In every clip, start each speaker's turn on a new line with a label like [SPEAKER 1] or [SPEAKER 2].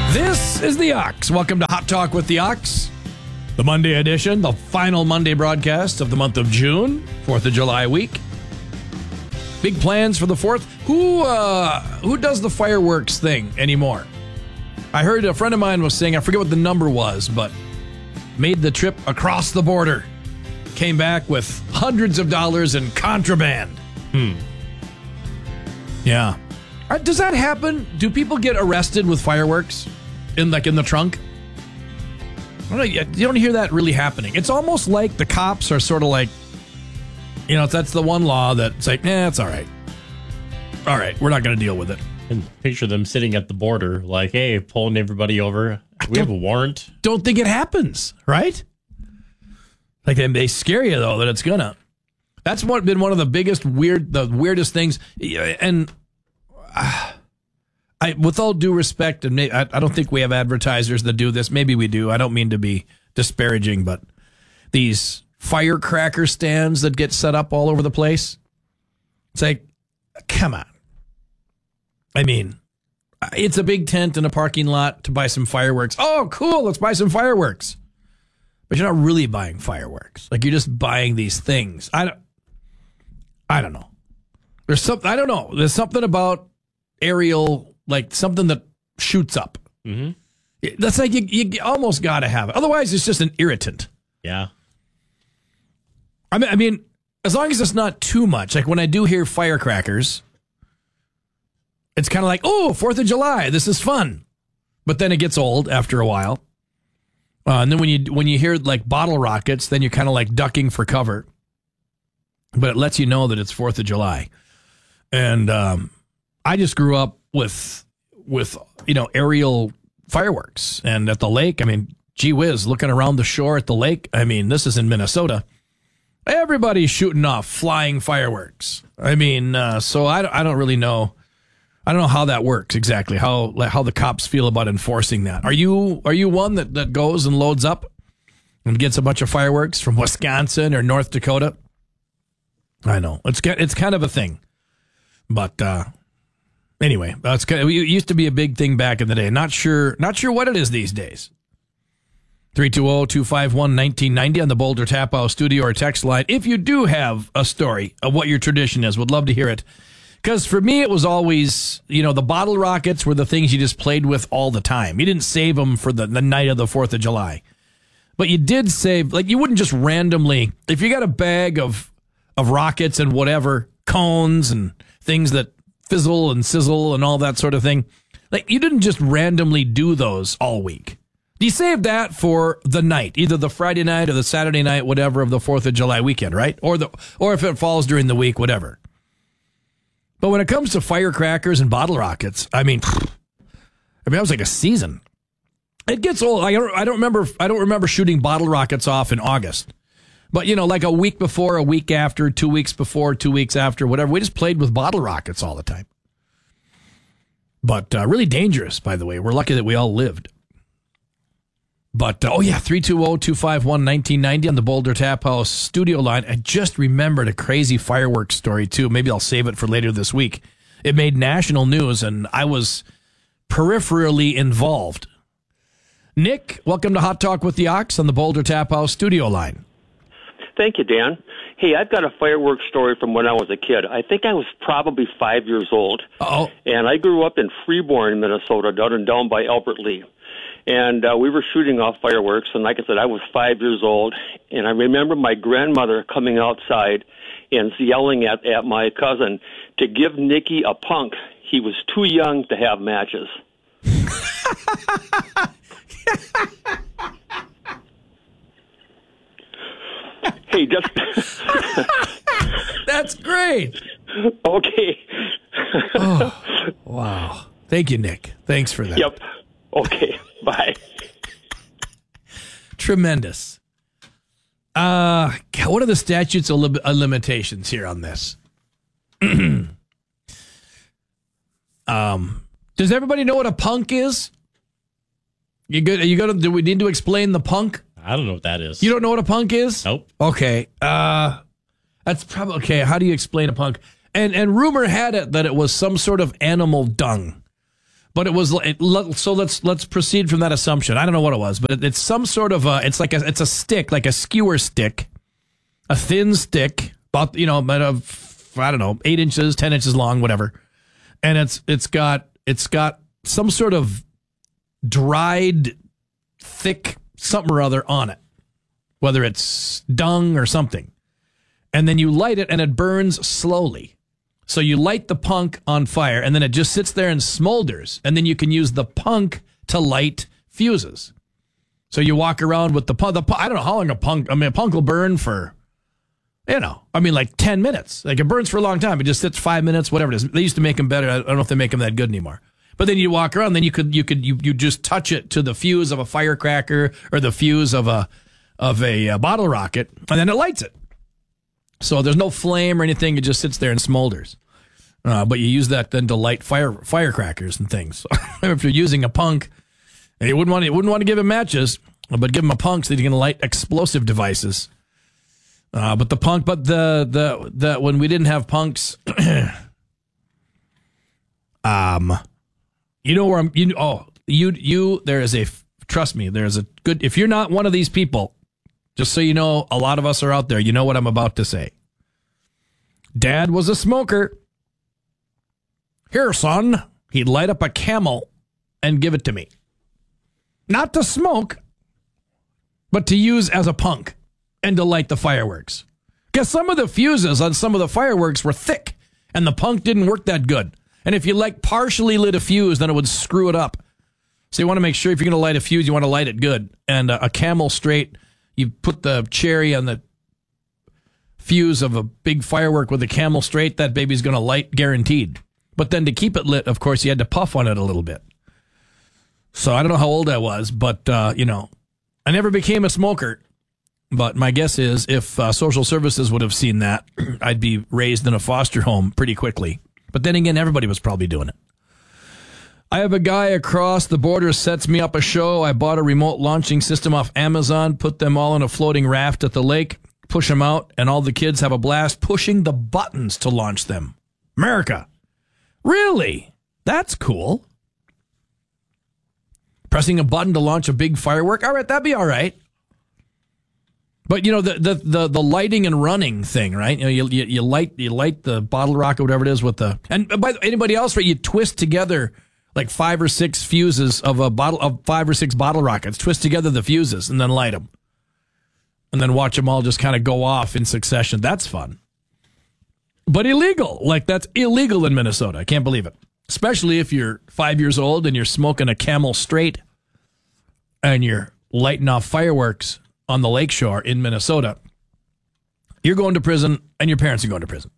[SPEAKER 1] This is the Ox. Welcome to Hot Talk with the Ox, the Monday edition, the final Monday broadcast of the month of June, 4th of July week. Big plans for the 4th. Who does the fireworks thing anymore? I heard a friend of mine was saying, I forget what the number was, but made the trip across the border. Came back with hundreds of dollars in contraband. Yeah. Does that happen? Do people get arrested with fireworks in the trunk? I don't know, you don't hear that really happening. It's almost like the cops are sort of like, that's the one law that's like, it's all right. All right, we're not going to deal with it.
[SPEAKER 2] And picture them sitting at the border like, hey, pulling everybody over. We have a warrant. Don't
[SPEAKER 1] think it happens, right? Like they scare you, though, that it's going to. That's been one of the weirdest things. And with all due respect, and I don't think we have advertisers that do this. Maybe we do. I don't mean to be disparaging, but these firecracker stands that get set up all over the place. It's like, come on. I mean, it's a big tent in a parking lot to buy some fireworks. Oh, cool. Let's buy some fireworks. But you're not really buying fireworks. Like, you're just buying these things. I don't know. I don't know. There's something about aerial, like something that shoots up. Mm-hmm. That's like you almost got to have it. Otherwise, it's just an irritant.
[SPEAKER 2] Yeah.
[SPEAKER 1] I mean, as long as it's not too much. Like when I do hear firecrackers, it's kind of like, oh, 4th of July, this is fun. But then it gets old after a while. And then when you hear like bottle rockets, then you're kind of like ducking for cover. But it lets you know that it's 4th of July. And I just grew up with aerial fireworks. And at the lake, I mean, gee whiz, looking around the shore at the lake, I mean, this is in Minnesota. Everybody's shooting off flying fireworks. I mean, so I don't really know. I don't know how that works exactly, how the cops feel about enforcing that. Are you one that goes and loads up and gets a bunch of fireworks from Wisconsin or North Dakota? I know. It's kind of a thing. But anyway, it used to be a big thing back in the day. Not sure what it is these days. 320-251-1990 on the Boulder Tap House studio or text line. If you do have a story of what your tradition is, would love to hear it. Because for me, it was always, the bottle rockets were the things you just played with all the time. You didn't save them for the night of the 4th of July. But you did save, like you wouldn't just randomly, if you got a bag of rockets and whatever, cones and things that fizzle and sizzle and all that sort of thing, like you didn't just randomly do those all week. You saved that for the night, either the Friday night or the Saturday night, whatever, of the 4th of July weekend, right? Or if it falls during the week, whatever. But when it comes to firecrackers and bottle rockets, I mean, that was like a season. It gets old. I don't remember shooting bottle rockets off in August. But, like a week before, a week after, 2 weeks before, 2 weeks after, whatever. We just played with bottle rockets all the time. But really dangerous, by the way. We're lucky that we all lived. But, 320-251-1990 on the Boulder Tap House studio line. I just remembered a crazy fireworks story, too. Maybe I'll save it for later this week. It made national news, and I was peripherally involved. Nick, welcome to Hot Talk with the Ox on the Boulder Tap House studio line.
[SPEAKER 3] Thank you, Dan. Hey, I've got a fireworks story from when I was a kid. I think I was probably 5 years old.
[SPEAKER 1] Uh-oh.
[SPEAKER 3] And I grew up in Freeborn, Minnesota, down by Albert Lee. And we were shooting off fireworks. And like I said, I was 5 years old. And I remember my grandmother coming outside and yelling at my cousin to give Nicky a punk. He was too young to have matches. Hey, just...
[SPEAKER 1] That's great.
[SPEAKER 3] Okay.
[SPEAKER 1] Oh, wow. Thank you, Nick. Thanks for that.
[SPEAKER 3] Yep. Okay. Bye.
[SPEAKER 1] Tremendous. What are the statutes of limitations here on this? Does everybody know what a punk is? You good? Do we need to explain the punk?
[SPEAKER 2] I don't know what that is.
[SPEAKER 1] You don't know what a punk is?
[SPEAKER 2] Nope.
[SPEAKER 1] Okay. That's probably okay. How do you explain a punk? And rumor had it that it was some sort of animal dung. But it was so. Let's proceed from that assumption. I don't know what it was, but it's some sort of it's a stick, like a skewer stick, a thin stick, about I don't know, 8 inches, 10 inches long, whatever, and it's got some sort of dried, thick something or other on it, whether it's dung or something, and then you light it and it burns slowly. So you light the punk on fire, and then it just sits there and smolders, and then you can use the punk to light fuses. So you walk around with the punk. I don't know how long a punk will burn for, like 10 minutes. Like, it burns for a long time. It just sits 5 minutes, whatever it is. They used to make them better. I don't know if they make them that good anymore. But then you walk around, then you just touch it to the fuse of a firecracker or the fuse of a bottle rocket, and then it lights it. So there's no flame or anything. It just sits there and smolders. But you use that then to light firecrackers and things. So if you're using a punk, you wouldn't want to give him matches, but give him a punk so that you can light explosive devices. But the when we didn't have punks, there is trust me, there's a good, if you're not one of these people, just so you know, a lot of us are out there. You know what I'm about to say. Dad was a smoker. Here, son. He'd light up a Camel and give it to me. Not to smoke, but to use as a punk and to light the fireworks. Because some of the fuses on some of the fireworks were thick, and the punk didn't work that good. And if you partially lit a fuse, then it would screw it up. So you want to make sure if you're going to light a fuse, you want to light it good. And a Camel straight, you put the cherry on the fuse of a big firework with a Camel straight, that baby's going to light guaranteed. But then to keep it lit, of course, you had to puff on it a little bit. So I don't know how old I was, but, I never became a smoker. But my guess is if social services would have seen that, I'd be raised in a foster home pretty quickly. But then again, everybody was probably doing it. I have a guy across the border sets me up a show. I bought a remote launching system off Amazon, put them all on a floating raft at the lake, push them out, and all the kids have a blast pushing the buttons to launch them. America. Really? That's cool. Pressing a button to launch a big firework? All right, that'd be all right. But, the lighting and running thing, right? You light the bottle rocket, whatever it is, with the... And by anybody else, right, you twist together like 5 or 6 fuses of 5 or 6 bottle rockets, twist together the fuses and then light them. And then watch them all just kind of go off in succession. That's fun. But illegal. Like, that's illegal in Minnesota. I can't believe it. Especially if you're 5 years old and you're smoking a Camel straight and you're lighting off fireworks on the lakeshore in Minnesota. You're going to prison and your parents are going to prison.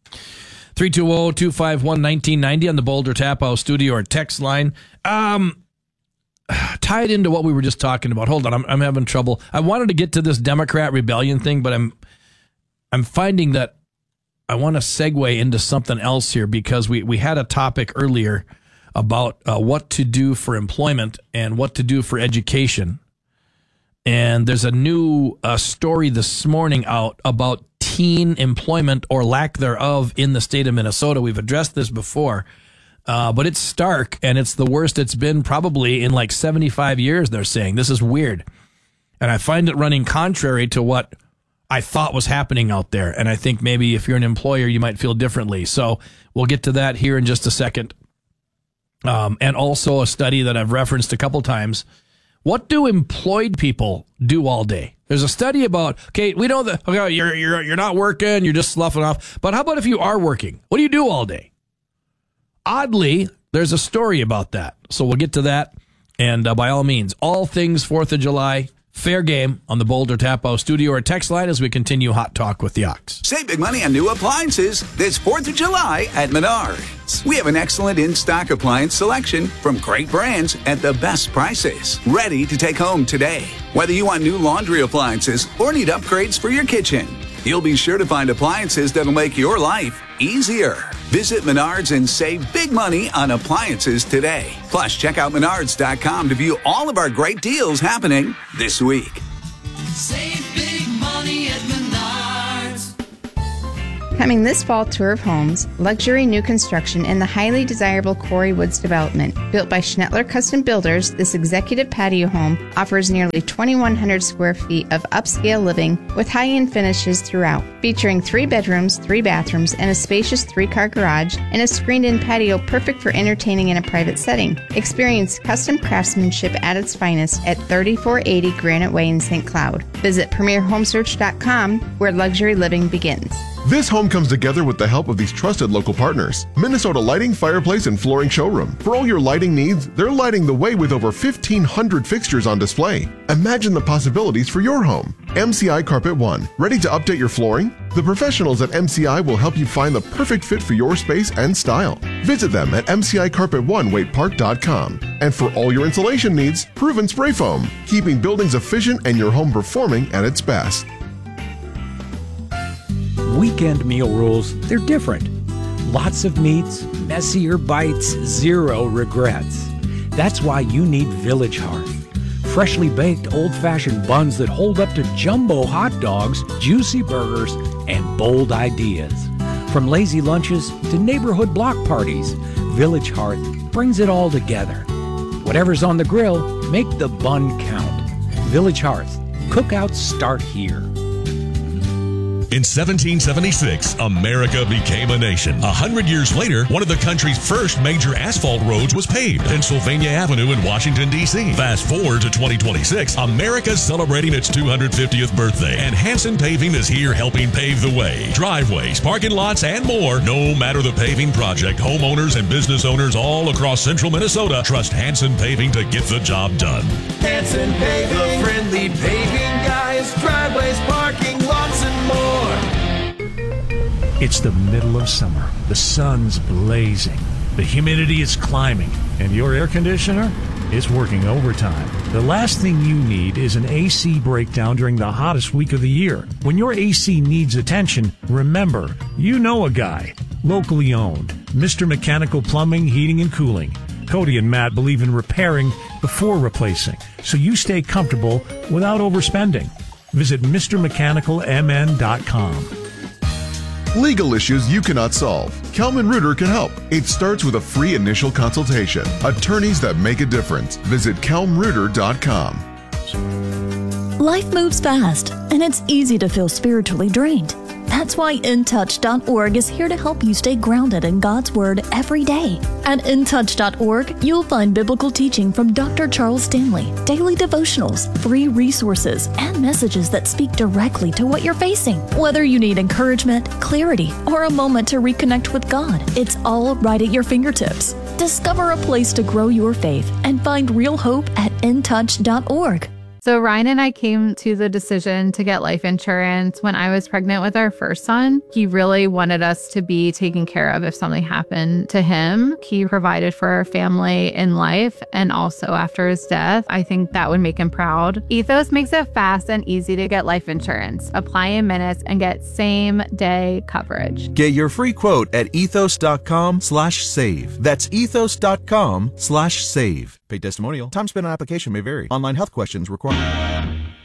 [SPEAKER 1] 320-251-1990 on the Boulder Tap House studio or text line. Tied into what we were just talking about. Hold on, I'm having trouble. I wanted to get to this Democrat rebellion thing, but I'm finding that I want to segue into something else here because we had a topic earlier about what to do for employment and what to do for education. And there's a new story this morning out about teen employment or lack thereof in the state of Minnesota. We've addressed this before, but it's stark, and it's the worst it's been probably in like 75 years, they're saying. This is weird. And I find it running contrary to what I thought was happening out there. And I think maybe if you're an employer, you might feel differently. So we'll get to that here in just a second. And also a study that I've referenced a couple times. What do employed people do all day? There's a study about, okay, we know that you're not working, you're just sloughing off. But how about if you are working? What do you do all day? Oddly, there's a story about that. So we'll get to that. And by all means, all things 4th of July, fair game on the Boulder Tap House studio or text line as we continue Hot Talk with the Ox.
[SPEAKER 4] Save big money on new appliances this 4th of July at Menards. We have an excellent in-stock appliance selection from great brands at the best prices. Ready to take home today. Whether you want new laundry appliances or need upgrades for your kitchen, you'll be sure to find appliances that'll make your life easier. Visit Menards and save big money on appliances today. Plus, check out Menards.com to view all of our great deals happening this week.
[SPEAKER 5] Save big money at Menards. Coming this fall tour of homes, luxury new construction in the highly desirable Quarry Woods development. Built by Schnettler Custom Builders, this executive patio home offers nearly 2,100 square feet of upscale living with high-end finishes throughout. Featuring 3 bedrooms, 3 bathrooms, and a spacious 3-car garage, and a screened-in patio perfect for entertaining in a private setting. Experience custom craftsmanship at its finest at 3480 Granite Way in St. Cloud. Visit PremierHomesearch.com, where luxury living begins.
[SPEAKER 6] This home comes together with the help of these trusted local partners. Minnesota Lighting, Fireplace, and Flooring Showroom. For all your lighting needs, they're lighting the way with over 1,500 fixtures on display. Imagine the possibilities for your home. MCI Carpet One. Ready to update your flooring? The professionals at MCI will help you find the perfect fit for your space and style. Visit them at MCICarpetOne.com. And for all your insulation needs, Proven Spray Foam. Keeping buildings efficient and your home performing at its best.
[SPEAKER 7] Weekend meal rules, they're different. Lots of meats, messier bites, zero regrets. That's why you need Village Hearth. Freshly baked old-fashioned buns that hold up to jumbo hot dogs, juicy burgers, and bold ideas. From lazy lunches to neighborhood block parties, Village Hearth brings it all together. Whatever's on the grill, make the bun count. Village Hearth. Cookouts start here.
[SPEAKER 8] In 1776, America became a nation. 100 years later, one of the country's first major asphalt roads was paved, Pennsylvania Avenue in Washington, D.C. Fast forward to 2026, America's celebrating its 250th birthday, and Hanson Paving is here helping pave the way. Driveways, parking lots, and more. No matter the paving project, homeowners and business owners all across central Minnesota trust Hanson Paving to get the job done.
[SPEAKER 9] Hanson Paving, the friendly paving guys, driveways, parking lots, and more.
[SPEAKER 10] It's the middle of summer. The sun's blazing. The humidity is climbing. And your air conditioner is working overtime. The last thing you need is an AC breakdown during the hottest week of the year. When your AC needs attention, remember, you know a guy. Locally owned. Mr. Mechanical Plumbing, Heating, and Cooling. Cody and Matt believe in repairing before replacing, so you stay comfortable without overspending. Visit MrMechanicalMN.com.
[SPEAKER 6] Legal issues you cannot solve. Kelman Reuter can help. It starts with a free initial consultation. Attorneys that make a difference. Visit KelmReuter.com.
[SPEAKER 11] Life moves fast, and it's easy to feel spiritually drained. That's why InTouch.org is here to help you stay grounded in God's Word every day. At InTouch.org, you'll find biblical teaching from Dr. Charles Stanley, daily devotionals, free resources, and messages that speak directly to what you're facing. Whether you need encouragement, clarity, or a moment to reconnect with God, it's all right at your fingertips. Discover a place to grow your faith and find real hope at InTouch.org.
[SPEAKER 12] So Ryan and I came to the decision to get life insurance when I was pregnant with our first son. He really wanted us to be taken care of if something happened to him. He provided for our family in life and also after his death. I think that would make him proud. Ethos makes it fast and easy to get life insurance. Apply in minutes and get same-day coverage.
[SPEAKER 13] Get your free quote at ethos.com/save. That's ethos.com/save. Paid testimonial. Time spent on application may vary. Online health questions required.